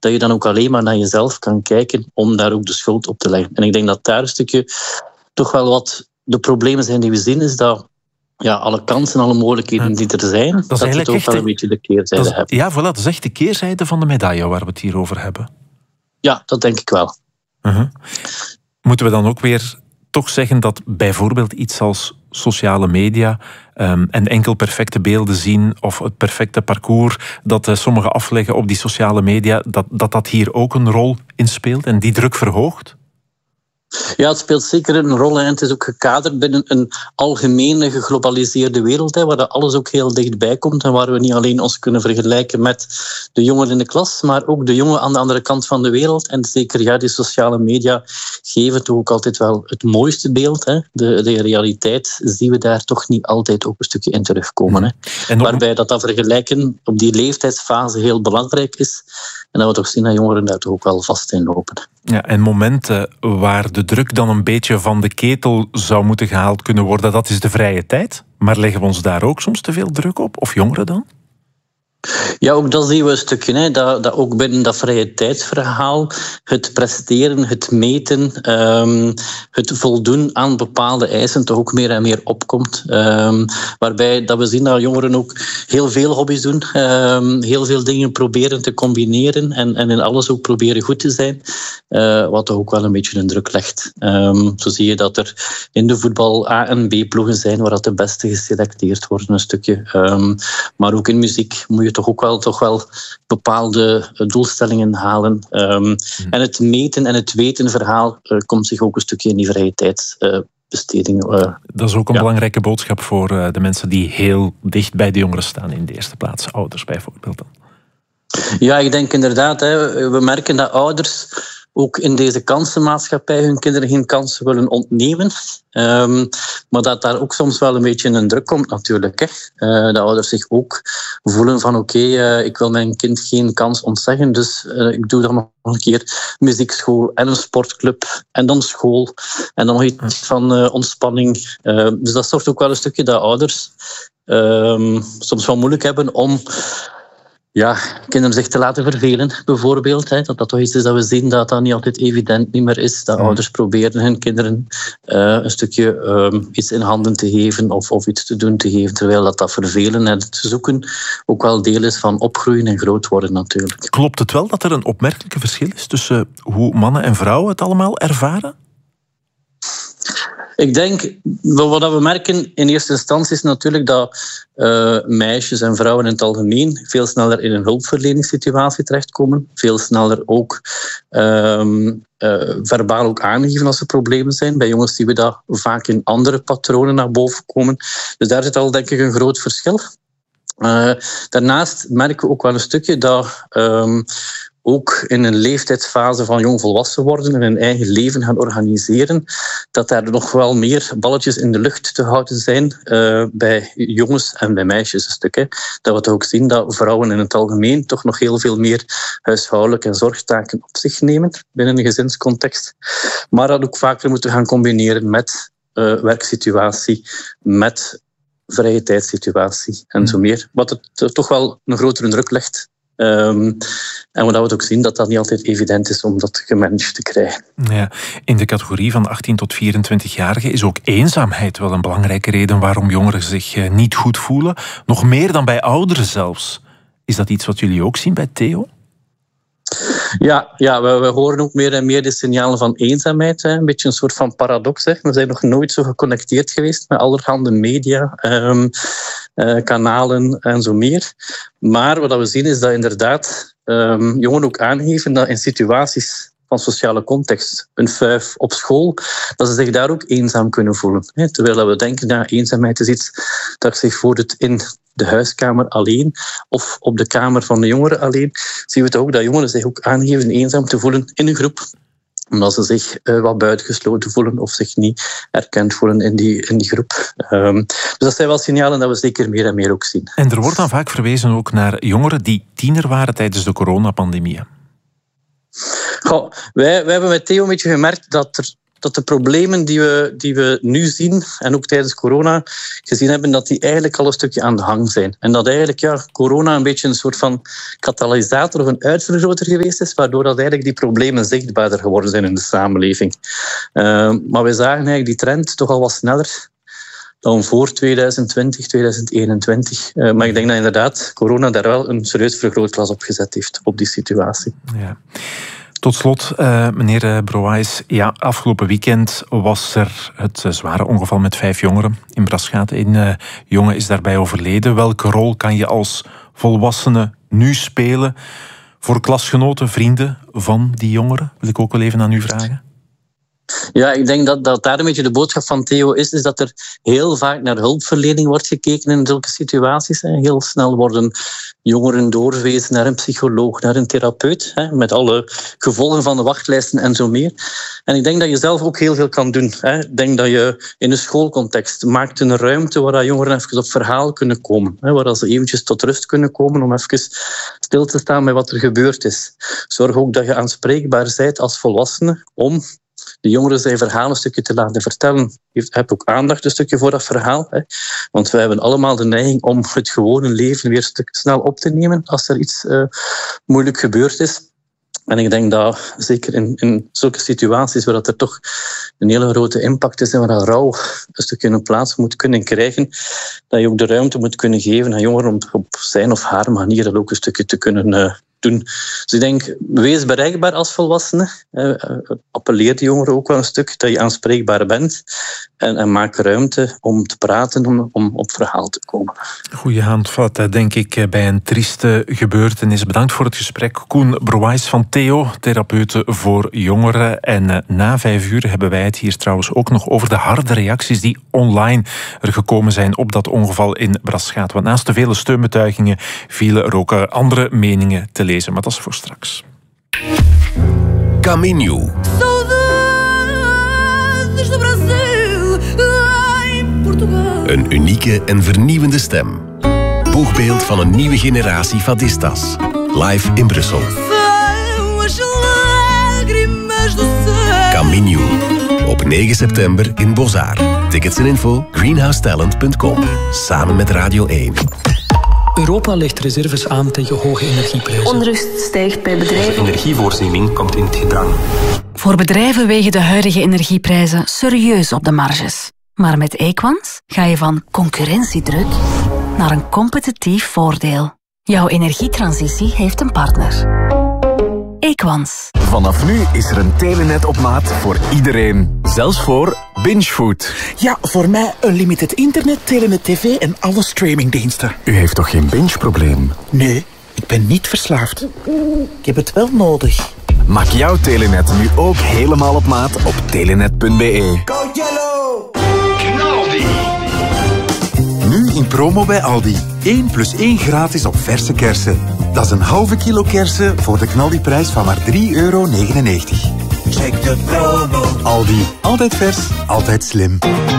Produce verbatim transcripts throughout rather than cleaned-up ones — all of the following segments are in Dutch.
dat je dan ook alleen maar naar jezelf kan kijken om daar ook de schuld op te leggen. En ik denk dat daar een stukje toch wel wat de problemen zijn die we zien, is dat ja, alle kansen, alle mogelijkheden die er zijn, dat, dat het ook wel een beetje de keerzijde dat, hebben. Ja, voilà, dat is echt de keerzijde van de medaille waar we het hier over hebben. Ja, dat denk ik wel. Uh-huh. Moeten we dan ook weer toch zeggen dat bijvoorbeeld iets als sociale media um, en enkel perfecte beelden zien of het perfecte parcours dat uh, sommigen afleggen op die sociale media, dat, dat dat hier ook een rol in speelt en die druk verhoogt? Ja, het speelt zeker een rol en het is ook gekaderd binnen een algemene geglobaliseerde wereld, hè, waar dat alles ook heel dichtbij komt en waar we niet alleen ons kunnen vergelijken met de jongen in de klas, maar ook de jongen aan de andere kant van de wereld. En zeker, ja, die sociale media geven toch ook altijd wel het mooiste beeld. Hè. De, de realiteit zien we daar toch niet altijd ook een stukje in terugkomen. Hè. En nog... Waarbij dat, dat vergelijken op die leeftijdsfase heel belangrijk is en dat we toch zien dat jongeren daar toch ook wel vast in lopen. Ja, en momenten waar de druk dan een beetje van de ketel zou moeten gehaald kunnen worden, dat is de vrije tijd. Maar leggen we ons daar ook soms te veel druk op? Of jongeren dan? Ja, ook dat zien we een stukje. Hè, dat, dat ook binnen dat vrije tijdsverhaal het presteren, het meten, um, het voldoen aan bepaalde eisen toch ook meer en meer opkomt. Um, waarbij dat we zien dat jongeren ook heel veel hobby's doen, um, heel veel dingen proberen te combineren en, en in alles ook proberen goed te zijn, uh, wat toch ook wel een beetje een druk legt. Um, zo zie je dat er in de voetbal A- en B-ploegen zijn waar dat de beste geselecteerd worden een stukje. Um, maar ook in muziek moet je toch ook wel, toch wel bepaalde doelstellingen halen. Um, mm. En het meten en het weten verhaal uh, komt zich ook een stukje in die vrije tijdsbesteding. Uh, dat is ook een ja. belangrijke boodschap voor uh, de mensen die heel dicht bij de jongeren staan in de eerste plaats. Ouders bijvoorbeeld dan. Ja, ik denk inderdaad. Hè, we merken dat ouders ook in deze kansenmaatschappij hun kinderen geen kansen willen ontnemen. Um, maar dat daar ook soms wel een beetje een druk komt natuurlijk. Hè. Uh, de ouders zich ook voelen van oké, okay, uh, ik wil mijn kind geen kans ontzeggen, dus uh, ik doe dan nog een keer muziekschool en een sportclub en dan school en dan nog iets van uh, ontspanning. Uh, dus dat zorgt ook wel een stukje dat ouders uh, soms wel moeilijk hebben om ja, kinderen zich te laten vervelen, bijvoorbeeld. Hè. Dat dat toch iets is dat we zien dat dat niet altijd evident niet meer is. Dat mm. ouders proberen hun kinderen uh, een stukje um, iets in handen te geven of, of iets te doen te geven, terwijl dat, dat vervelen en het zoeken ook wel deel is van opgroeien en groot worden natuurlijk. Klopt het wel dat er een opmerkelijke verschil is tussen hoe mannen en vrouwen het allemaal ervaren? Ik denk, wat we merken in eerste instantie is natuurlijk dat uh, meisjes en vrouwen in het algemeen veel sneller in een hulpverleningssituatie terechtkomen. Veel sneller ook um, uh, verbaal ook aangeven als er problemen zijn. Bij jongens zien we dat vaak in andere patronen naar boven komen. Dus daar zit al denk ik een groot verschil. Uh, daarnaast merken we ook wel een stukje dat Um, ook in een leeftijdsfase van jongvolwassen worden en een eigen leven gaan organiseren, dat daar nog wel meer balletjes in de lucht te houden zijn uh, bij jongens en bij meisjes een stuk. Hè. Dat we toch ook zien dat vrouwen in het algemeen toch nog heel veel meer huishoudelijke en zorgtaken op zich nemen binnen een gezinscontext, maar dat ook vaker moeten gaan combineren met uh, werksituatie, met vrije tijdssituatie en zo meer. Wat het uh, toch wel een grotere druk legt. Um, en wat we ook zien dat dat niet altijd evident is om dat gemanaged te krijgen. Ja, in de categorie van achttien tot vierentwintig-jarigen is ook eenzaamheid wel een belangrijke reden waarom jongeren zich niet goed voelen. Nog meer dan bij ouderen zelfs. Is dat iets wat jullie ook zien bij Theo? Ja, ja we, we horen ook meer en meer de signalen van eenzaamheid. Hè. Een beetje een soort van paradox. Hè. We zijn nog nooit zo geconnecteerd geweest met allerhande media, um, uh, kanalen en zo meer. Maar wat we zien is dat inderdaad um, jongeren ook aangeven dat in situaties van sociale context, een fuif op school, dat ze zich daar ook eenzaam kunnen voelen. Hè. Terwijl we denken dat eenzaamheid is iets dat zich voordoet in de huiskamer alleen of op de kamer van de jongeren alleen, zien we toch ook dat jongeren zich ook aangeven eenzaam te voelen in een groep, omdat ze zich uh, wat buitengesloten voelen of zich niet erkend voelen in die, in die groep. Um, dus dat zijn wel signalen dat we zeker meer en meer ook zien. En er wordt dan vaak verwezen ook naar jongeren die tiener waren tijdens de coronapandemie. Goh, wij, wij hebben met Theo een beetje gemerkt dat er dat de problemen die we, die we nu zien, en ook tijdens corona gezien hebben, dat die eigenlijk al een stukje aan de hang zijn. En dat eigenlijk ja, corona een beetje een soort van katalysator of een uitvergroter geweest is, waardoor dat eigenlijk die problemen zichtbaarder geworden zijn in de samenleving. Uh, maar we zagen eigenlijk die trend toch al wat sneller dan voor twintig twintig, twintig eenentwintig. Uh, maar ik denk dat inderdaad corona daar wel een serieus vergrootglas op gezet heeft, op die situatie. Ja. Tot slot, uh, meneer Brouwais, ja, afgelopen weekend was er het uh, zware ongeval met vijf jongeren in Braschaat. Een uh, jongen is daarbij overleden. Welke rol kan je als volwassene nu spelen voor klasgenoten, vrienden van die jongeren? Wil ik ook wel even aan u vragen. Ja, ik denk dat, dat daar een beetje de boodschap van Theo is, is dat er heel vaak naar hulpverlening wordt gekeken in zulke situaties. Heel snel worden jongeren doorverwezen naar een psycholoog, naar een therapeut, met alle gevolgen van de wachtlijsten en zo meer. En ik denk dat je zelf ook heel veel kan doen. Ik denk dat je in een schoolcontext maakt een ruimte waar jongeren even op verhaal kunnen komen, waar ze eventjes tot rust kunnen komen om even stil te staan bij wat er gebeurd is. Zorg ook dat je aanspreekbaar bent als volwassene om de jongeren zijn verhaal een stukje te laten vertellen. Je hebt ook aandacht een stukje voor dat verhaal. Hè. Want wij hebben allemaal de neiging om het gewone leven weer een stuk snel op te nemen als er iets uh, moeilijk gebeurd is. En ik denk dat zeker in, in zulke situaties waar dat er toch een hele grote impact is en waar dat rouw een stukje een plaats moet kunnen krijgen, dat je ook de ruimte moet kunnen geven aan jongeren om op zijn of haar manier dat ook een stukje te kunnen uh, doen. Dus ik denk, wees bereikbaar als volwassene. Uh, appelleer de jongeren ook wel een stuk dat je aanspreekbaar bent. En, en maak ruimte om te praten, om, om op verhaal te komen. Goeie handvat, denk ik, bij een trieste gebeurtenis. Bedankt voor het gesprek. Koen Brouwais van Theo, therapeute voor jongeren. En uh, na vijf uur hebben wij het hier trouwens ook nog over de harde reacties die online er gekomen zijn op dat ongeval in Braschaat. Want naast de vele steunbetuigingen vielen er ook uh, andere meningen te lezen. Maar dat is voor straks. Caminho. Een unieke en vernieuwende stem. Boegbeeld van een nieuwe generatie fadistas. Live in Brussel. Caminho. Op negen september in Bozar. Tickets en info greenhousetalent punt com. Samen met Radio één. Europa legt reserves aan tegen hoge energieprijzen. Onrust stijgt bij bedrijven. De energievoorziening komt in het gedrang. Voor bedrijven wegen de huidige energieprijzen serieus op de marges. Maar met Equans ga je van concurrentiedruk naar een competitief voordeel. Jouw energietransitie heeft een partner. Equans. Vanaf nu is er een telenet op maat voor iedereen. Zelfs voor Bingefood. Ja, voor mij unlimited internet, telenet tv en alle streamingdiensten. U heeft toch geen binge-probleem? Nee, ik ben niet verslaafd. Ik heb het wel nodig. Maak jouw telenet nu ook helemaal op maat op telenet punt be. Go Yellow! Knaldi! Nu in promo bij Aldi. één plus één gratis op verse kersen. Dat is een halve kilo kersen voor de knaldiprijs van maar drie euro negenennegentig. Check de promo. Aldi. Altijd vers, altijd slim.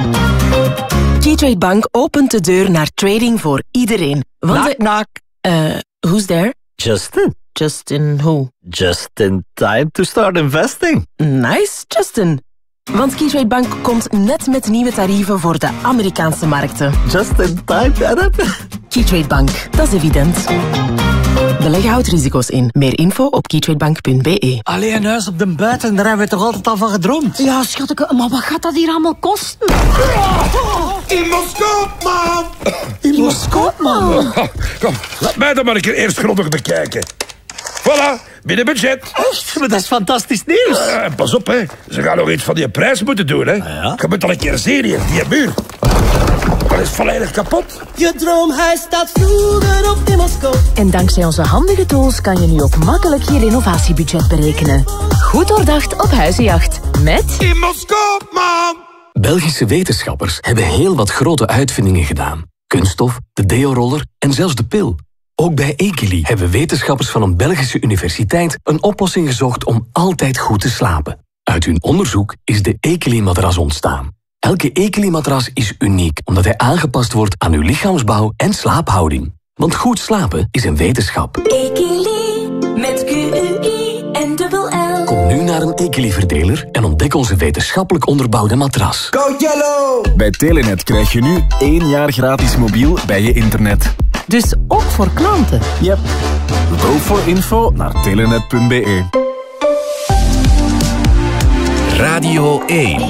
Keytrade Bank opent de deur naar trading voor iedereen. Knock, knock. Uh, who's there? Justin. Justin who? Just in time to start investing. Nice, Justin. Want Keytrade Bank komt net met nieuwe tarieven voor de Amerikaanse markten. Just in time, Philip. Keytrade Bank, dat is evident. Beleggen houdt risico's in. Meer info op keytradebank punt be. Allee, een huis op de buiten, daar hebben we toch altijd al van gedroomd? Ja, schatje, maar wat gaat dat hier allemaal kosten? In Moskou, man! In Moskou, man! Kom, laat mij dan maar een keer eerst grondig bekijken. Voilà, binnen budget. Echt? Maar dat is fantastisch nieuws. Ja, en pas op, hè. Ze gaan nog iets van die prijs moeten doen, hè. Ah, ja? Je moet al een keer zien hier, die muur. Dat is volledig kapot. Je droomhuis staat vroeger op in Moskou. En dankzij onze handige tools kan je nu ook makkelijk je renovatiebudget berekenen. Goed doordacht op huizenjacht. Met... In Moskou, man! Belgische wetenschappers hebben heel wat grote uitvindingen gedaan. Kunststof, de deo-roller en zelfs de pil. Ook bij Ekeli hebben wetenschappers van een Belgische universiteit een oplossing gezocht om altijd goed te slapen. Uit hun onderzoek is de Ekeli-matras ontstaan. Elke Ekeli-matras is uniek, omdat hij aangepast wordt aan uw lichaamsbouw en slaaphouding. Want goed slapen is een wetenschap. Ekeli, met Q U I en dubbel L. Kom nu naar naar een Ekeli-verdeler en ontdek onze wetenschappelijk onderbouwde matras. Go Jello! Bij Telenet krijg je nu één jaar gratis mobiel bij je internet. Dus ook voor klanten? Yep. Go voor info naar telenet punt b e. Radio één.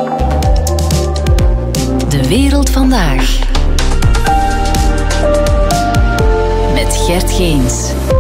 De wereld vandaag. Met Gert Geens.